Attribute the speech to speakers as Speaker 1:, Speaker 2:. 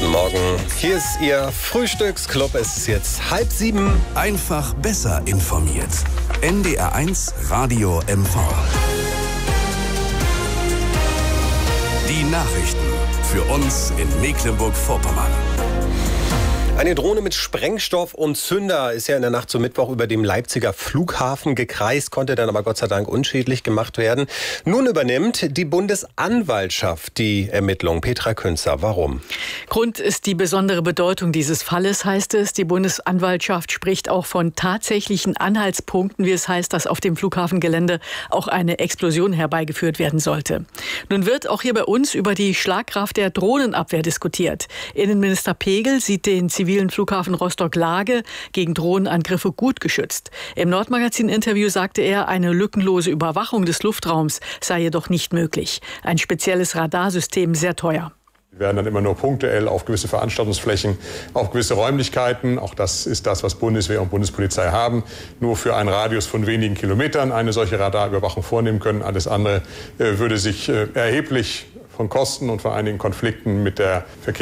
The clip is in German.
Speaker 1: Morgen. Hier ist Ihr Frühstücksclub. Es ist jetzt 6:30.
Speaker 2: Einfach besser informiert. NDR1 Radio MV. Die Nachrichten für uns in Mecklenburg-Vorpommern.
Speaker 1: Eine Drohne mit Sprengstoff und Zünder ist ja in der Nacht zum Mittwoch über dem Leipziger Flughafen gekreist, konnte dann aber Gott sei Dank unschädlich gemacht werden. Nun übernimmt die Bundesanwaltschaft die Ermittlung. Petra Künzer, warum?
Speaker 3: Grund ist die besondere Bedeutung dieses Falles, heißt es. Die Bundesanwaltschaft spricht auch von tatsächlichen Anhaltspunkten, wie es heißt, dass auf dem Flughafengelände auch eine Explosion herbeigeführt werden sollte. Nun wird auch hier bei uns über die Schlagkraft der Drohnenabwehr diskutiert. Innenminister Pegel sieht den zivilen Flughafen Rostock-Lage gegen Drohnenangriffe gut geschützt. Im Nordmagazin-Interview sagte er, eine lückenlose Überwachung des Luftraums sei jedoch nicht möglich. Ein spezielles Radarsystem sehr teuer.
Speaker 4: Wir werden dann immer nur punktuell auf gewisse Veranstaltungsflächen, auf gewisse Räumlichkeiten, auch das ist das, was Bundeswehr und Bundespolizei haben, nur für einen Radius von wenigen Kilometern eine solche Radarüberwachung vornehmen können. Alles andere würde sich erheblich von Kosten und vor einigen Konflikten mit der